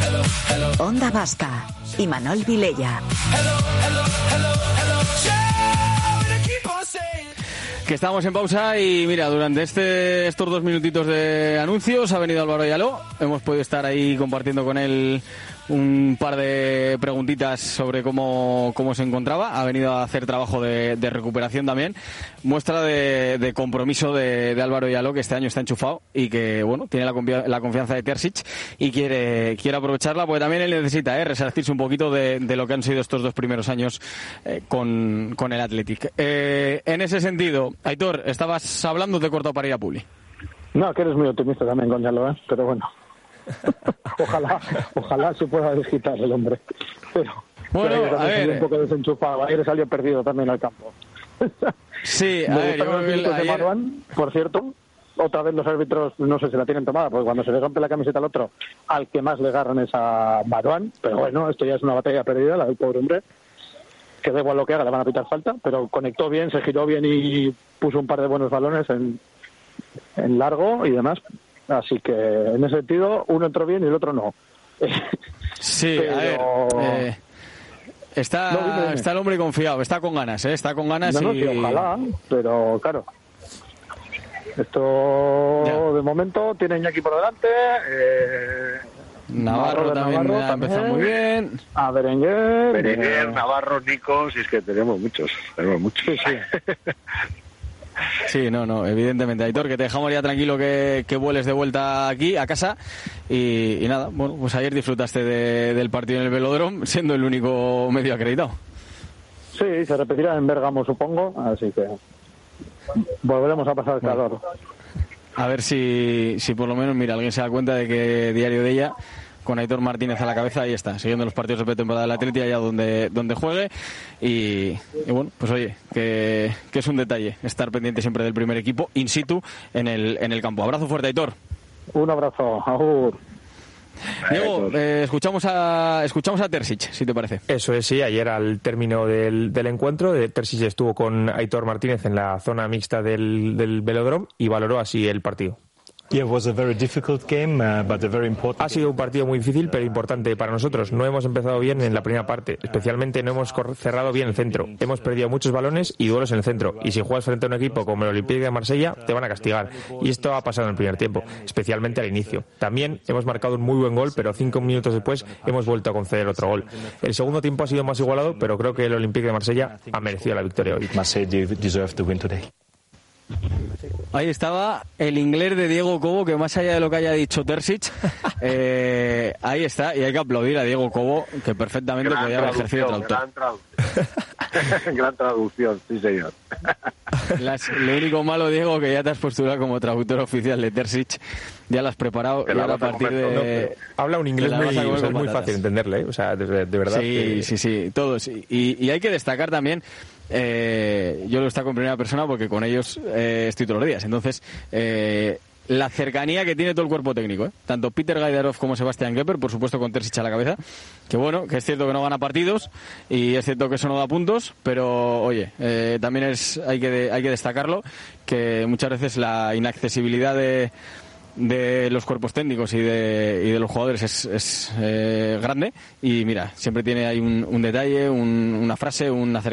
Onda Vasca, Imanol Vilella. Que estamos en pausa y mira, durante estos 2 minutitos de anuncios ha venido Álvaro Ayaló. Hemos podido estar ahí compartiendo con él un par de preguntitas sobre cómo se encontraba. Ha venido a hacer trabajo de recuperación también. Muestra de compromiso de Álvaro Ayaló, que este año está enchufado y que bueno, tiene la confianza de Terzic y quiere aprovecharla, porque también él necesita resarcirse un poquito de lo que han sido estos 2 primeros años con el Athletic. En ese sentido, Aitor, estabas hablando de cortado para ir a Publi. No, que eres muy optimista también con Ayaló, pero bueno. Ojalá se pueda desquitar el hombre, pero a ver, un poco desenchufado. Ayer salió perdido también al campo. Sí, a ver, yo creo que ayer... Marouane, por cierto, otra vez los árbitros no sé si la tienen tomada, porque cuando se le rompe la camiseta al otro, al que más le agarran es a Marouane, pero bueno, esto ya es una batalla perdida, la del pobre hombre, que da igual lo que haga, le van a pitar falta, pero conectó bien, se giró bien y puso un par de buenos balones en largo y demás. Así que, en ese sentido, uno entró bien y el otro no. Sí, pero... a ver... Está el hombre confiado, está con ganas, está con ganas no, y... sí, ojalá, pero claro. Esto, de momento, tiene Iñaki por delante. Navarro también ha empezado muy bien. A Berenguer, Navarro, Nico, si es que tenemos muchos. Sí. Sí, no, evidentemente. Aitor, que te dejamos ya tranquilo que vueles de vuelta aquí, a casa. Y nada, bueno, pues ayer disfrutaste del partido en el Velódromo, siendo el único medio acreditado. Sí, se repetirá en Bérgamo, supongo, así que volveremos a pasar el calor. A ver si por lo menos, mira, alguien se da cuenta de que Diario de ella, con Aitor Martínez a la cabeza, ahí está, siguiendo los partidos de pretemporada del Atleti allá donde juegue y bueno, pues oye, que es un detalle estar pendiente siempre del primer equipo in situ en el campo. Abrazo fuerte, Aitor. Un abrazo, agur. Diego, escuchamos a Terzic, si te parece. Eso es, sí, ayer al término del encuentro, Terzic estuvo con Aitor Martínez en la zona mixta del Velódromo y valoró así el partido. Ha sido un partido muy difícil, pero importante para nosotros. No hemos empezado bien en la primera parte, especialmente no hemos cerrado bien el centro. Hemos perdido muchos balones y duelos en el centro. Y si juegas frente a un equipo como el Olympique de Marsella, te van a castigar. Y esto ha pasado en el primer tiempo, especialmente al inicio. También hemos marcado un muy buen gol, pero 5 minutos después hemos vuelto a conceder otro gol. El segundo tiempo ha sido más igualado, pero creo que el Olympique de Marsella ha merecido la victoria hoy. Ahí estaba el inglés de Diego Cobo, que más allá de lo que haya dicho Terzic, ahí está, y hay que aplaudir a Diego Cobo, que perfectamente podía haber ejercido traductor. Gran traducción, sí señor. Lo único malo, Diego, que ya te has postulado como traductor oficial de Terzic, ya lo has preparado, y ahora a partir de... Habla un inglés muy fácil de entenderle, o sea, de verdad. Sí, todos. Y hay que destacar también, yo lo destaco en primera persona porque con ellos estoy todos los días, entonces la cercanía que tiene todo el cuerpo técnico, tanto Peter Gaidarov como Sebastián Klepper, por supuesto con Terzic a la cabeza, que bueno, que es cierto que no gana partidos y es cierto que eso no da puntos, pero oye, también hay que destacarlo, que muchas veces la inaccesibilidad de los cuerpos técnicos y de los jugadores es grande, y mira, siempre tiene ahí un detalle, una frase, una